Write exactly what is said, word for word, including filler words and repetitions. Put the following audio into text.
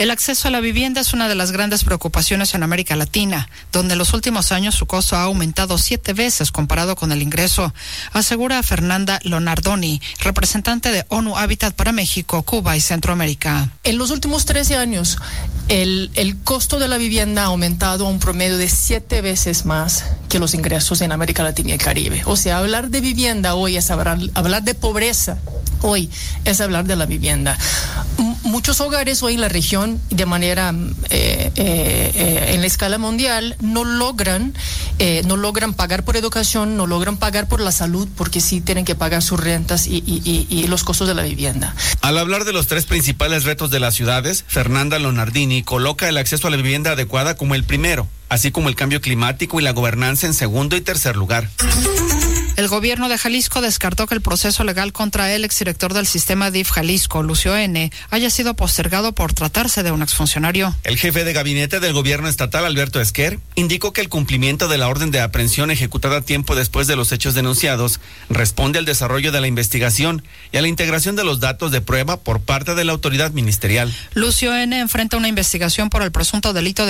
El acceso a la vivienda es una de las grandes preocupaciones en América Latina, donde en los últimos años su costo ha aumentado siete veces comparado con el ingreso, asegura Fernanda Lonardoni, representante de ONU Habitat para México, Cuba y Centroamérica. En los últimos trece años, el, el costo de la vivienda ha aumentado a un promedio de siete veces más que los ingresos en América Latina y el Caribe. O sea, hablar de vivienda hoy es hablar, hablar de pobreza. Hoy es hablar de la vivienda. M- muchos hogares hoy en la región, de manera eh, eh, eh, en la escala mundial, no logran, eh, no logran pagar por educación, no logran pagar por la salud, porque sí tienen que pagar sus rentas y, y, y, y los costos de la vivienda. Al hablar de los tres principales retos de las ciudades, Fernanda Lonardini coloca el acceso a la vivienda adecuada como el primero, así como el cambio climático y la gobernanza en segundo y tercer lugar. El gobierno de Jalisco descartó que el proceso legal contra el exdirector del sistema D I F Jalisco, Lucio N., haya sido postergado por tratarse de un exfuncionario. El jefe de gabinete del gobierno estatal, Alberto Esquer, indicó que el cumplimiento de la orden de aprehensión ejecutada tiempo después de los hechos denunciados responde al desarrollo de la investigación y a la integración de los datos de prueba por parte de la autoridad ministerial. Lucio N. enfrenta una investigación por el presunto delito de